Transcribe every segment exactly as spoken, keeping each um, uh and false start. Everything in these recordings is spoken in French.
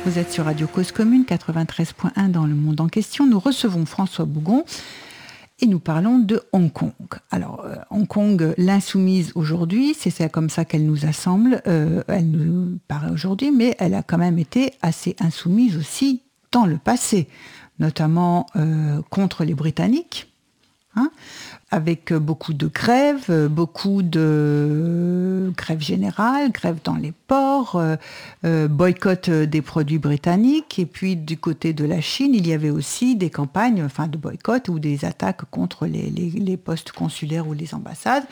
Vous êtes sur Radio Cause Commune, quatre-vingt-treize point un dans le monde en question. Nous recevons François Bougon et nous parlons de Hong Kong. Alors, euh, Hong Kong, l'insoumise aujourd'hui, c'est ça, comme ça qu'elle nous assemble. Euh, elle nous paraît aujourd'hui, mais elle a quand même été assez insoumise aussi dans le passé, notamment euh, contre les Britanniques. Hein, avec beaucoup de grèves, beaucoup de grèves générales, grèves dans les ports, euh, euh, boycott des produits britanniques. Et puis du côté de la Chine, il y avait aussi des campagnes enfin, de boycott ou des attaques contre les, les, les postes consulaires ou les ambassades.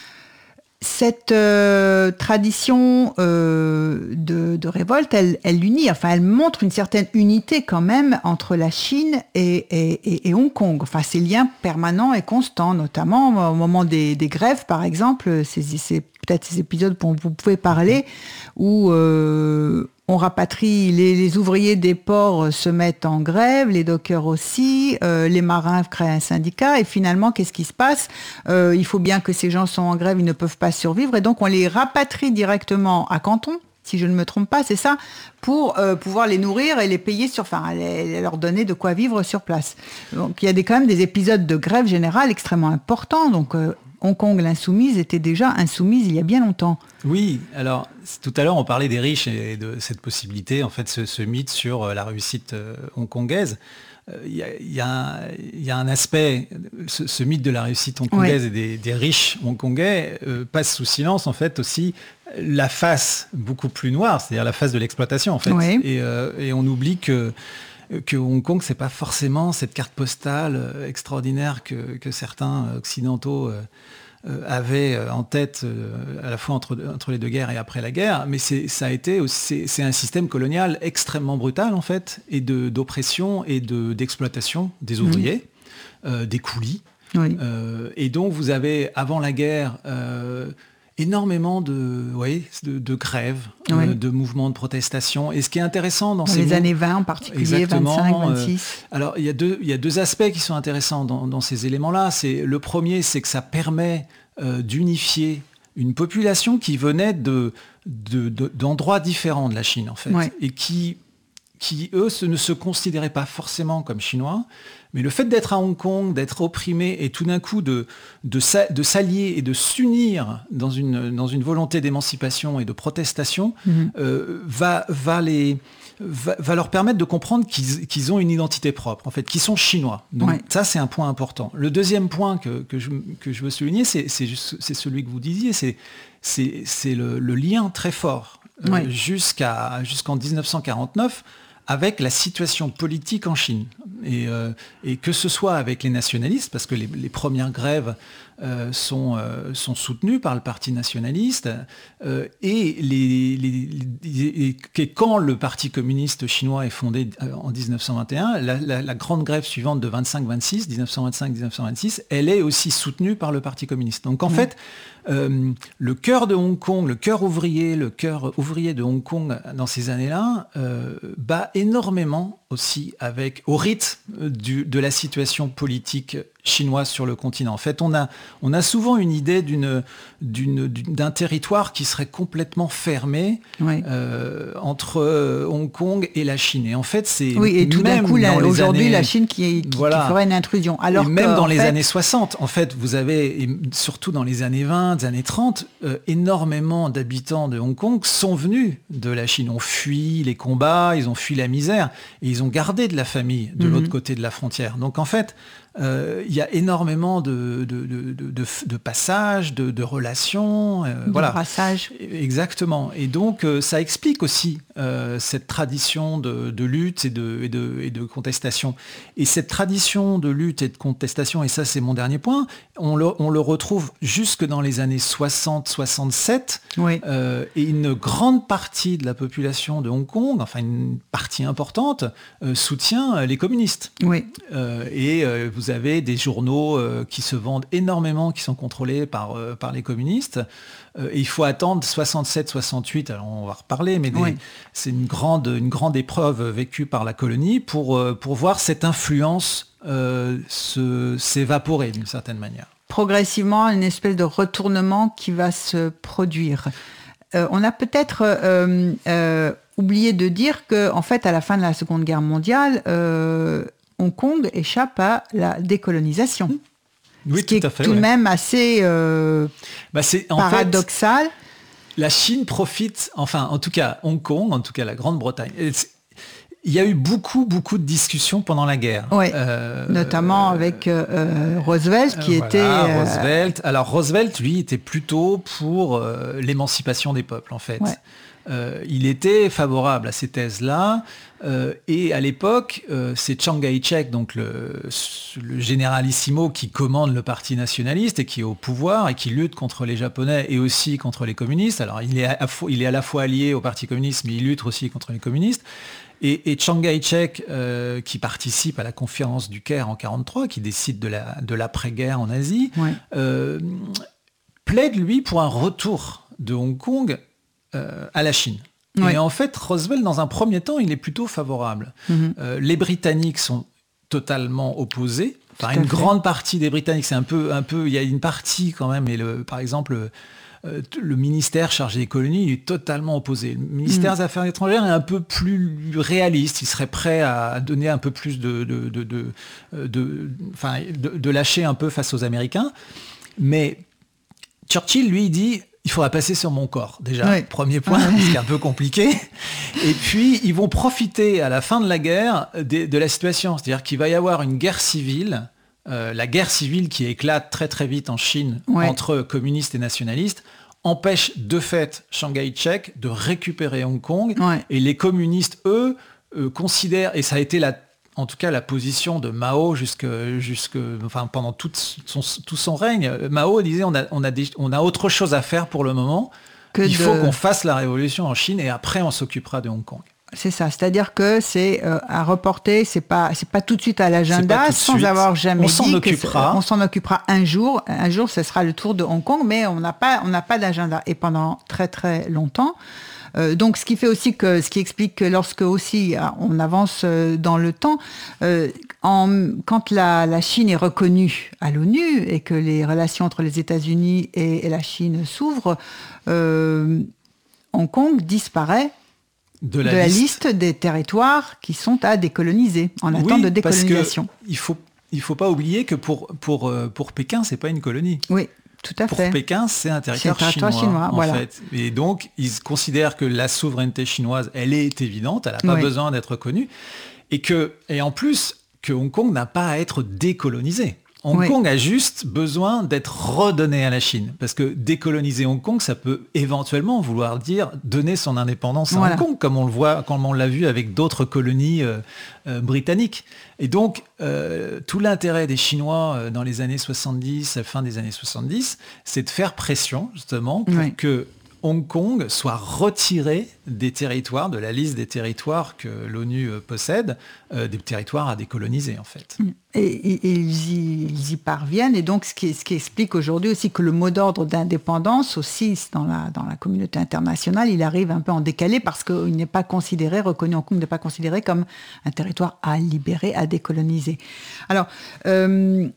Cette euh, tradition euh, de, de révolte, elle, elle unit, enfin, elle montre une certaine unité quand même entre la Chine et, et, et, et Hong Kong. Enfin, ces liens permanents et constants, notamment au moment des, des grèves, par exemple. C'est, c'est peut-être ces épisodes dont vous pouvez parler, où euh, on rapatrie, les, les ouvriers des ports se mettent en grève, les dockers aussi, euh, les marins créent un syndicat, et finalement, qu'est-ce qui se passe ? euh, Il faut bien que ces gens sont en grève, ils ne peuvent pas survivre, et donc on les rapatrie directement à Canton, si je ne me trompe pas, c'est ça, pour euh, pouvoir les nourrir et les payer sur, enfin, les, leur donner de quoi vivre sur place. Donc il y a des, quand même des épisodes de grève générale extrêmement importants, donc euh, Hong Kong, l'insoumise, était déjà insoumise il y a bien longtemps. Oui, alors tout à l'heure on parlait des riches et de cette possibilité, en fait, ce, ce mythe sur la réussite euh, hongkongaise. Il y, y, y a un aspect, ce, ce mythe de la réussite hongkongaise, oui, et des, des riches hongkongais euh, passe sous silence en fait aussi la face beaucoup plus noire, c'est-à-dire la face de l'exploitation en fait. Oui. Et, euh, et on oublie que que Hong Kong, c'est pas forcément cette carte postale extraordinaire que, que certains occidentaux euh, euh, avaient en tête euh, à la fois entre, entre les deux guerres et après la guerre, mais c'est, ça a été aussi, c'est, c'est un système colonial extrêmement brutal en fait, et de, d'oppression et de, d'exploitation des ouvriers, mmh. euh, des coulis. Oui. Euh, et donc vous avez, avant la guerre, euh, énormément de, ouais, de, de grèves, oui. euh, de mouvements de protestation. Et ce qui est intéressant dans, dans ces les mots... années vingt en particulier, vingt-cinq, vingt-six. Euh, alors il y a deux, il y a deux aspects qui sont intéressants dans, dans ces éléments-là. C'est, le premier, c'est que ça permet euh, d'unifier une population qui venait de, de, de, d'endroits différents de la Chine, en fait, oui. et qui, qui, eux, ne se considéraient pas forcément comme chinois. Mais le fait d'être à Hong Kong, d'être opprimé et tout d'un coup de, de, de s'allier et de s'unir dans une, dans une volonté d'émancipation et de protestation mmh. euh, va, va, les, va, va leur permettre de comprendre qu'ils, qu'ils ont une identité propre, en fait, qu'ils sont chinois. Donc ouais. ça, c'est un point important. Le deuxième point que, que, je, que je veux souligner, c'est, c'est, juste, c'est celui que vous disiez, c'est, c'est, c'est le, le lien très fort euh, ouais. jusqu'à, jusqu'en dix-neuf cent quarante-neuf avec la situation politique en Chine. Et, euh, et que ce soit avec les nationalistes, parce que les, les premières grèves euh, sont, euh, sont soutenues par le Parti nationaliste, euh, et, les, les, les, et quand le Parti communiste chinois est fondé en dix-neuf cent vingt et un, la, la, la grande grève suivante de vingt-cinq vingt-six, dix-neuf cent vingt-cinq dix-neuf cent vingt-six, elle est aussi soutenue par le Parti communiste. Donc en mmh. fait, Euh, le cœur de Hong Kong, le cœur ouvrier, le cœur ouvrier de Hong Kong dans ces années-là euh, bat énormément aussi avec, au rythme du, de la situation politique chinoise sur le continent. En fait, on a, on a souvent une idée d'une, d'une, d'une, d'un territoire qui serait complètement fermé oui. euh, entre Hong Kong et la Chine. Et en fait, c'est oui, et tout d'un coup, là, aujourd'hui, années, la Chine qui, qui, voilà. qui ferait une intrusion. Alors et même que, dans les fait... années soixante, en fait, vous avez, et surtout dans les années vingt, des années trente, euh, énormément d'habitants de Hong Kong sont venus de la Chine, ont fui les combats, ils ont fui la misère, et ils ont gardé de la famille de mm-hmm. l'autre côté de la frontière. Donc en fait, il euh, y a énormément de, de, de, de, de, de passages, de, de relations. Euh, de voilà. brassage. Exactement. Et donc, euh, ça explique aussi euh, cette tradition de, de lutte et de, et, de, et de contestation. Et cette tradition de lutte et de contestation, et ça c'est mon dernier point, on le, on le retrouve jusque dans les années soixante soixante-sept. Oui. Euh, et une grande partie de la population de Hong Kong, enfin une partie importante, euh, soutient les communistes. Oui. Euh, et euh, vous avez des journaux euh, qui se vendent énormément, qui sont contrôlés par, euh, par les communistes. Euh, et il faut attendre soixante-sept soixante-huit, alors on va reparler, mais des, oui. c'est une grande, une grande épreuve vécue par la colonie pour, euh, pour voir cette influence euh, se, s'évaporer d'une certaine manière. Progressivement, une espèce de retournement qui va se produire. euh, on a peut-être euh, euh, oublié de dire que, en fait, à la fin de la Seconde Guerre mondiale, euh, Hong Kong échappe à la décolonisation. Oui, ce qui tout à est fait, tout ouais. de même assez euh, bah, c'est, en paradoxal. Fait, la Chine profite, enfin, en tout cas, Hong Kong, en tout cas la Grande-Bretagne. Il y a eu beaucoup, beaucoup de discussions pendant la guerre. Oui, euh, notamment euh, avec euh, Roosevelt, qui euh, était... Voilà, Roosevelt. Alors, Roosevelt, lui, était plutôt pour euh, l'émancipation des peuples, en fait. Ouais. Euh, il était favorable à ces thèses-là. Euh, et à l'époque, euh, c'est Chiang Kai-shek, donc le, le généralissimo qui commande le parti nationaliste et qui est au pouvoir et qui lutte contre les Japonais et aussi contre les communistes. Alors, il est à, il est à la fois allié au parti communiste, mais il lutte aussi contre les communistes. Et, et Chiang Kai-shek, euh, qui participe à la conférence du Caire en quarante-trois, qui décide de, la, de l'après-guerre en Asie, ouais. euh, plaide, lui, pour un retour de Hong Kong euh, à la Chine. Ouais. Et en fait, Roosevelt, dans un premier temps, il est plutôt favorable. Mm-hmm. Euh, les Britanniques sont totalement opposés. Enfin, une fait. grande partie des Britanniques, c'est un peu, un peu, il y a une partie quand même, et le, par exemple... Euh, le ministère chargé des colonies, il est totalement opposé. Le ministère mmh. des Affaires étrangères est un peu plus réaliste. Il serait prêt à donner un peu plus de, de, de, de, de, enfin, de, de lâcher un peu face aux Américains. Mais Churchill, lui, il dit il faudra passer sur mon corps, déjà. Oui. Premier point, ouais. Ce qui est un peu compliqué. Et puis, ils vont profiter à la fin de la guerre de, de la situation. C'est-à-dire qu'il va y avoir une guerre civile. Euh, la guerre civile qui éclate très très vite en Chine ouais. entre communistes et nationalistes empêche de fait Chiang Kai-shek de récupérer Hong Kong ouais. et les communistes, eux, euh, considèrent, et ça a été la, en tout cas la position de Mao jusque, jusque, enfin, pendant tout son, tout son règne, Mao disait on a, on, a des, on a autre chose à faire pour le moment, que il de... faut qu'on fasse la révolution en Chine et après on s'occupera de Hong Kong. C'est ça, c'est-à-dire que c'est euh, à reporter, c'est pas, c'est pas tout de suite à l'agenda, sans suite. avoir jamais on dit s'en occupera. on s'en occupera un jour. Un jour, ce sera le tour de Hong Kong, mais on n'a pas, on n'a pas d'agenda. Et pendant très très longtemps. Euh, donc, ce qui fait aussi que, ce qui explique que lorsque aussi on avance dans le temps, euh, en, quand la, la Chine est reconnue à l'ONU et que les relations entre les États-Unis et, et la Chine s'ouvrent, euh, Hong Kong disparaît. De la, de la liste. liste des territoires qui sont à décoloniser, en attente oui, de décolonisation. Parce que il faut, il faut pas oublier que pour, pour, pour Pékin, c'est pas une colonie. Oui, tout à pour fait. Pour Pékin, c'est un territoire, c'est un territoire chinois, chinois en voilà. fait. Et donc, ils considèrent que la souveraineté chinoise, elle est évidente, elle n'a pas oui. besoin d'être reconnue. Et, que, et en plus, que Hong Kong n'a pas à être décolonisé. Hong oui. Kong a juste besoin d'être redonné à la Chine. Parce que décoloniser Hong Kong, ça peut éventuellement vouloir dire donner son indépendance à voilà. Hong Kong, comme on le voit, comme on l'a vu avec d'autres colonies euh, euh, britanniques. Et donc, euh, tout l'intérêt des Chinois euh, dans les années soixante-dix, à la fin des années soixante-dix, c'est de faire pression, justement, pour oui. que Hong Kong soit retiré des territoires, de la liste des territoires que l'ONU possède, euh, des territoires à décoloniser en fait. Et, et, et ils, y, ils y parviennent, et donc ce qui, ce qui explique aujourd'hui aussi que le mot d'ordre d'indépendance aussi dans la, dans la communauté internationale, il arrive un peu en décalé parce qu'il n'est pas considéré, reconnu Hong Kong n'est pas considéré comme un territoire à libérer, à décoloniser. Alors, euh,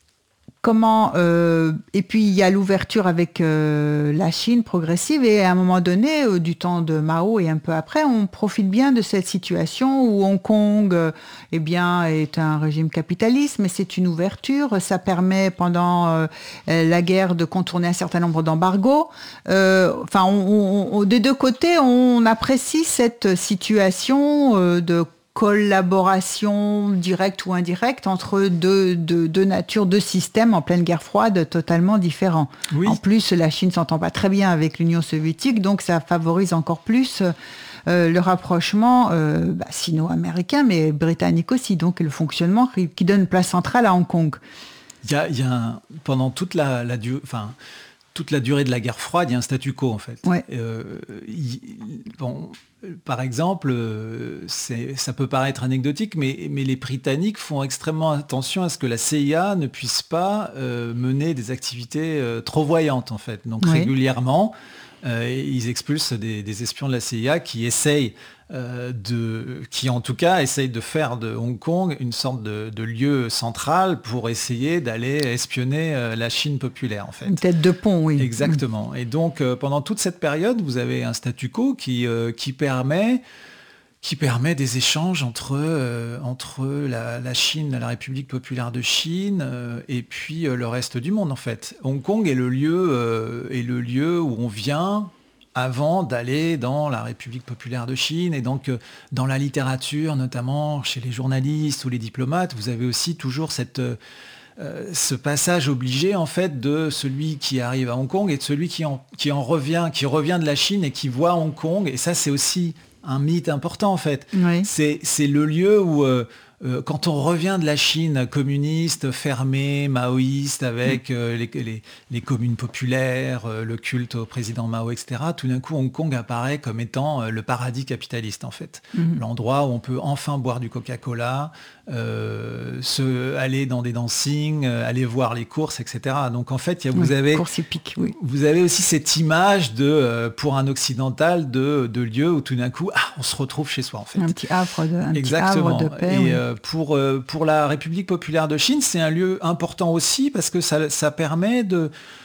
Comment euh, et puis il y a l'ouverture avec euh, la Chine progressive et à un moment donné, euh, du temps de Mao et un peu après, on profite bien de cette situation où Hong Kong, euh, eh bien, est un régime capitaliste, mais c'est une ouverture. Ça permet pendant euh, la guerre de contourner un certain nombre d'embargos. Euh, enfin, on, on, des deux côtés, on apprécie cette situation euh, de collaboration directe ou indirecte entre deux, deux, deux natures, deux systèmes en pleine guerre froide totalement différents. Oui. En plus, la Chine ne s'entend pas très bien avec l'Union soviétique, donc ça favorise encore plus euh, le rapprochement euh, bah, sino-américain, mais britannique aussi, donc le fonctionnement qui, qui donne une place centrale à Hong Kong. Il y a, il y a un, pendant toute la, la durée... Enfin, toute la durée de la guerre froide, il y a un statu quo, en fait. Ouais. Euh, il, bon, par exemple, euh, c'est, ça peut paraître anecdotique, mais, mais les Britanniques font extrêmement attention à ce que la C I A ne puisse pas euh, mener des activités euh, trop voyantes, en fait. Donc, oui. régulièrement, euh, ils expulsent des, des espions de la C I A qui essayent euh, de, qui en tout cas essaye de faire de Hong Kong une sorte de, de lieu central pour essayer d'aller espionner euh, la Chine populaire en fait. Une tête de pont, oui. Exactement. Et donc euh, pendant toute cette période, vous avez un statu quo qui, euh, qui permet qui permet des échanges entre, euh, entre la, la Chine, la République populaire de Chine, euh, et puis euh, le reste du monde en fait. Hong Kong est le lieu, euh, est le lieu où on vient avant d'aller dans la République populaire de Chine. Et donc euh, dans la littérature, notamment chez les journalistes ou les diplomates, vous avez aussi toujours cette... Euh, Euh, ce passage obligé en fait de celui qui arrive à Hong Kong et de celui qui en, qui en revient, qui revient de la Chine et qui voit Hong Kong. Et ça, c'est aussi un mythe important en fait. Oui. C'est, c'est le lieu où euh, euh, quand on revient de la Chine communiste, fermée, maoïste, avec euh, les, les, les communes populaires, euh, le culte au président Mao, et cetera, tout d'un coup, Hong Kong apparaît comme étant euh, le paradis capitaliste, en fait. Mm-hmm. L'endroit où on peut enfin boire du Coca-Cola, euh, se, aller dans des dancings, euh, aller voir les courses, et cetera. Donc, en fait, y a, vous, oui, avez, course épique, oui. vous avez aussi cette image, de, euh, pour un occidental, de, de lieu où tout d'un coup, ah, on se retrouve chez soi, en fait. Un petit havre de, un Exactement. Petit havre de paix. Et oui. euh, pour, euh, pour la République populaire de Chine, c'est un lieu important aussi parce que ça, ça permet de,